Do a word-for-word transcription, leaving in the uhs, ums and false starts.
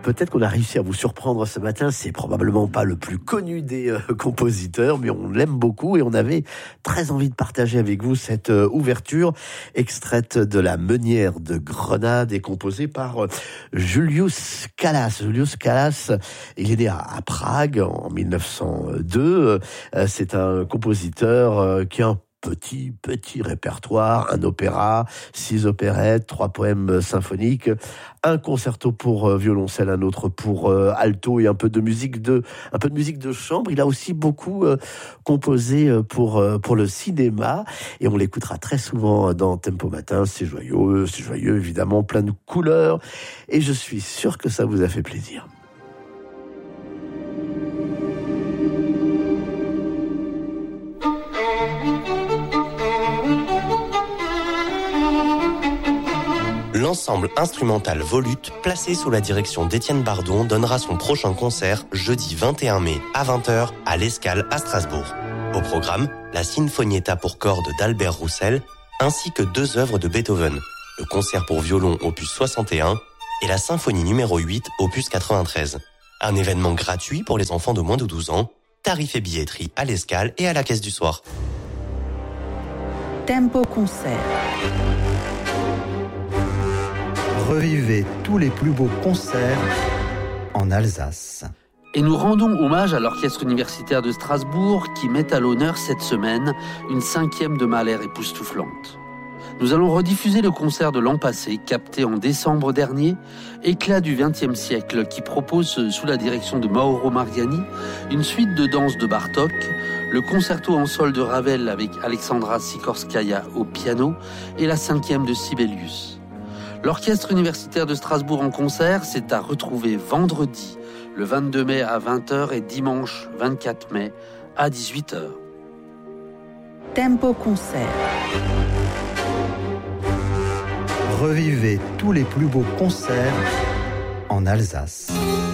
peut-être qu'on a réussi à vous surprendre ce matin. C'est probablement pas le plus connu des euh, compositeurs, mais on l'aime beaucoup et on avait très envie de partager avec vous cette euh, ouverture extraite de La Meunière de Grenade et composée par euh, Julius Kallas. Julius Kallas, il est né à, à Prague en mille neuf cent deux. Euh, c'est un compositeur euh, qui a un petit, petit répertoire, un opéra, six opérettes, trois poèmes symphoniques, un concerto pour violoncelle, un autre pour alto et un peu de musique de, un peu de musique de chambre. Il a aussi beaucoup euh, composé pour, pour le cinéma et on l'écoutera très souvent dans Tempo Matin. C'est joyeux, c'est joyeux, évidemment, plein de couleurs et je suis sûr que ça vous a fait plaisir. L'ensemble instrumental Volute, placé sous la direction d'Étienne Bardon, donnera son prochain concert jeudi vingt et un mai à vingt heures à l'Escale à Strasbourg. Au programme, la Sinfonietta pour cordes d'Albert Roussel, ainsi que deux œuvres de Beethoven, le concert pour violon opus soixante et un et la symphonie numéro huit opus quatre-vingt-treize. Un événement gratuit pour les enfants de moins de douze ans, tarif et billetterie à l'Escale et à la Caisse du Soir. Tempo Concert. Revivez tous les plus beaux concerts en Alsace. Et nous rendons hommage à l'Orchestre universitaire de Strasbourg qui met à l'honneur cette semaine une cinquième de Mahler époustouflante. Nous allons rediffuser le concert de l'an passé, capté en décembre dernier, éclat du vingtième siècle, qui propose, sous la direction de Mauro Mariani, une suite de danses de Bartók, le concerto en sol de Ravel avec Alexandra Sikorskaya au piano et la cinquième de Sibelius. L'Orchestre universitaire de Strasbourg en concert, c'est à retrouver vendredi, le vingt-deux mai à vingt heures et dimanche vingt-quatre mai à dix-huit heures. Tempo Concert. Revivez tous les plus beaux concerts en Alsace.